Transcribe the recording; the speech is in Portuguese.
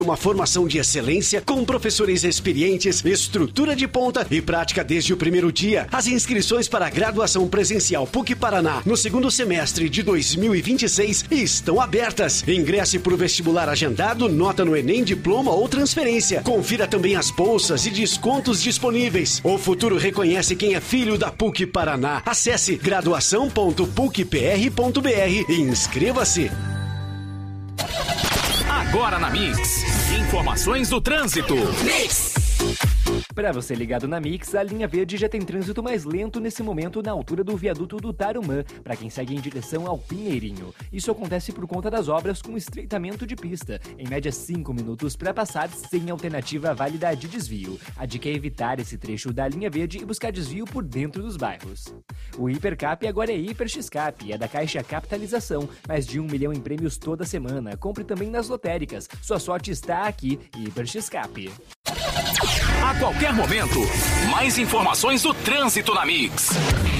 Uma formação de excelência com professores experientes, estrutura de ponta e prática desde o primeiro dia. As inscrições para a graduação presencial PUC Paraná no segundo semestre de 2026 estão abertas. Ingresse por vestibular agendado, nota no Enem, diploma ou transferência. Confira também as bolsas e descontos disponíveis. O futuro reconhece quem é filho da PUC Paraná. Acesse graduação.pucpr.br e inscreva-se. Agora na Mix, informações do trânsito. Mix. Para você ligado na Mix, a linha verde já tem trânsito mais lento nesse momento na altura do viaduto do Tarumã, para quem segue em direção ao Pinheirinho. Isso acontece por conta das obras com estreitamento de pista, em média 5 minutos para passar sem alternativa válida de desvio. A dica é evitar esse trecho da linha verde e buscar desvio por dentro dos bairros. O Hipercap agora é Hiper X-Cap, é da Caixa Capitalização, mais de 1 milhão em prêmios toda semana. Compre também nas lotéricas, sua sorte está aqui, Hiper X-Cap. A qualquer momento, mais informações do trânsito na Mix.